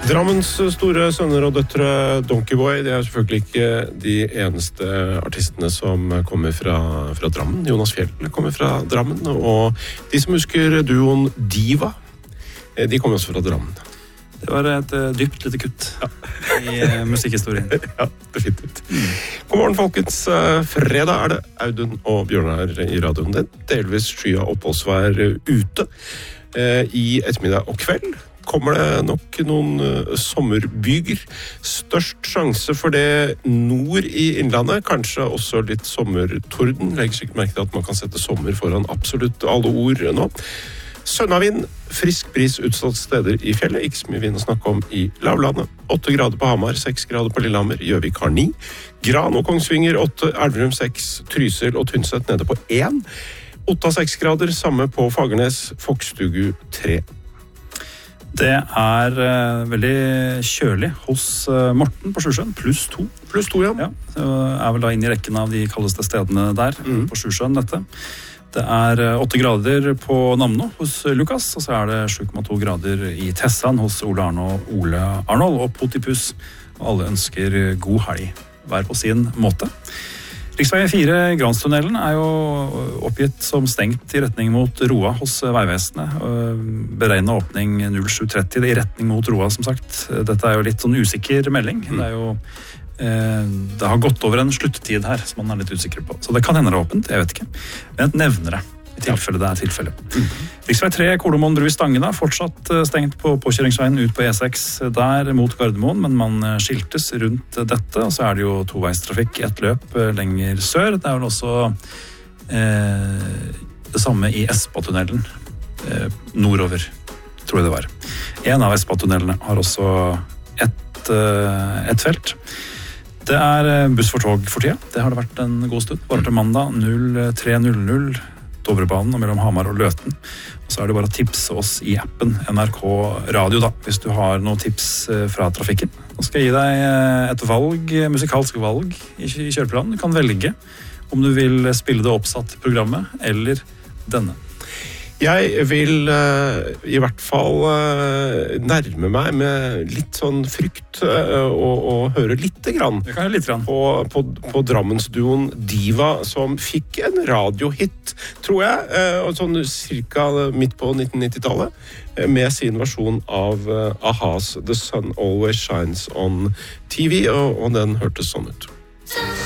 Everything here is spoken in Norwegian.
Drammens store sønner og døtre Donkeyboy, det selvfølgelig ikke de eneste artistene som kommer fra Drammen. Jonas Fjell kommer fra Drammen, og de som husker duoen Diva, de kommer også fra Drammen. Det var et dypt lite kutt i musikkhistorien. Ja, definitivt. God morgen, folkens. Fredag det Audun og Bjørnar i radioen. Det delvis skya oppholdsvær ute. I ettermiddag og kveld kommer det nok noen sommerbyger. Størst sjanse for det nord i innlandet, kanskje også litt sommertorden. Legger sikkert merke til at man kan sette sommer foran absolutt alle ord nå. Sønnavind, frisk bris utsatt steder i fjellet, ikke så mye vind å snakke om i lavlandet. 8 grader på Hamar, 6 grader på Lillehammer, Gjøvik har 9. Gran og Kongsvinger 8, Elverum 6, Trysil og Tynset nede på 1. Otta 6 grader, samme på Fagernes, Fokstugu 3. Det veldig kjølig hos Morten på Sjusjøen, +2. +2, ja. Ja, det vel da inn i rekken av de kaldeste stedene der på Sjusjøen dette. Det 8 grader på Namno hos Lukas, og så det 7,2 grader i Tessan hos Ole Arne og Ole Arnold og Potipus. Og alle ønsker god helg, hver på sin måte. Riksvei 4, Granstunnelen, jo oppgitt som stengt i retning mot Roa hos Veivesenet. Beregnet åpning 07.30 i retning mot Roa, som sagt. Dette jo litt sånn usikker melding. Det har gått over en sluttid her, som man litt usikker på. Så det kan hende det åpent, jeg vet ikke. Men jeg nevner det, i tilfelle det tilfellet. Riksvei 3, Kolomoen bru i Stangene, fortsatt stengt på påkjøringsveien ut på E6 der mot Gardermoen, men man skiltes rundt dette, og så det jo toveistrafikk, et løp lenger sør. Det vel også det samme i Espatunnelen, nordover, tror jeg det var. En av Espatunnelene har også et felt. Det buss for tog for tida. Det har det vært en god stund. Bare til mandag 03.00 Dovrebanen og mellom Hamar og Løten. Og så det bare å tipse oss i appen NRK Radio da, hvis du har noen tips fra trafikken. Nå skal jeg gi deg et valg, musikalsk valg i kjøreplanen. Du kan velge om du vil spille det oppsatt programmet eller denne. Jeg vil i hvert fall nærme meg med litt sånn frykt og høre litt grann på Drammensduoen Diva, som fikk en radiohit, tror jeg, sånn cirka midt på 1990-tallet, med sin versjon av Ahas The Sun Always Shines on TV, og den hørtes sånn ut.